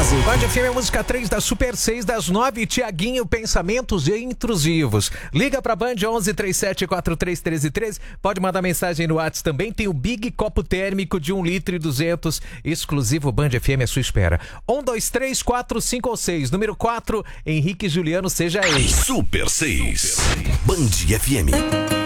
Band FM, música 3 da Super 6 das 9. Tiaguinho, pensamentos intrusivos. Liga pra Band 11 37 43 13 13. Pode mandar mensagem no WhatsApp também. Tem o Big Copo Térmico de 1 litro e 200. Exclusivo Band FM à sua espera. 1, 2, 3, 4, 5 ou 6. Número 4, Henrique Juliano, seja ele. Super 6. Band FM.